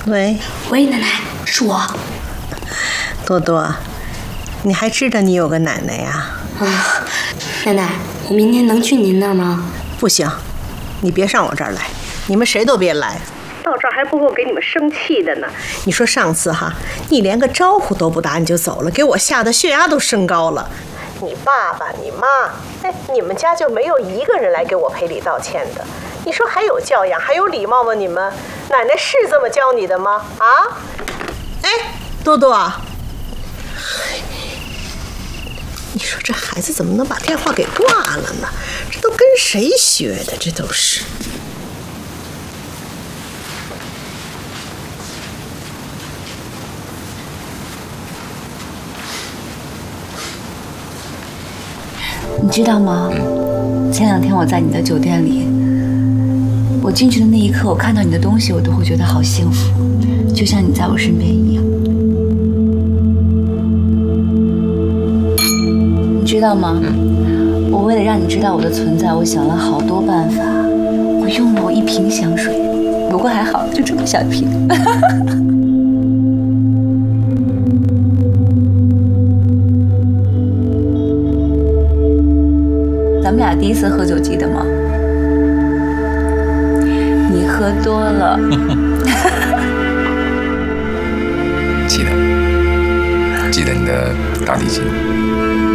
喂， 奶奶，是我。 多多，你还知道你有个奶奶呀？ 奶奶，我明天能去您那儿吗？ 不行，你别上我这儿来，你们谁都别来。到这儿还不够给你们生气的呢。你说上次哈，你连个招呼都不打你就走了，给我吓得血压都升高了。你爸爸、你妈，你们家就没有一个人来给我赔礼道歉的。你说还有教养，还有礼貌吗？你们奶奶是这么教你的吗？啊？多多，你说这孩子怎么能把电话给挂了呢？这都跟谁学的？这都是。 你知道吗？前2天我在你的酒店里，我进去的那一刻，我看到你的东西，我都会觉得好幸福，就像你在我身边一样。你知道吗？我为了让你知道我的存在，我想了好多办法。我用了我1瓶香水，不过还好，就这么小一瓶。咱们俩第一次喝酒记得吗？你喝多了。 记得你的大提琴。